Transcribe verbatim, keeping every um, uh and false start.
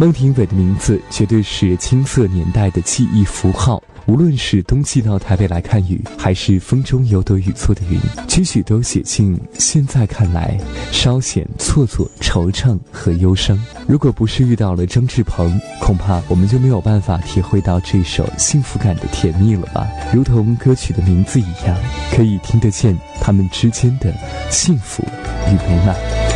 孟庭苇的名字绝对是青涩年代的记忆符号，无论是冬季到台北来看雨，还是风中有朵雨做的云，句句都写尽现在看来稍显错作、惆怅和忧伤。如果不是遇到了张志鹏，恐怕我们就没有办法体会到这首幸福感的甜蜜了吧。如同歌曲的名字一样，可以听得见他们之间的幸福与美满。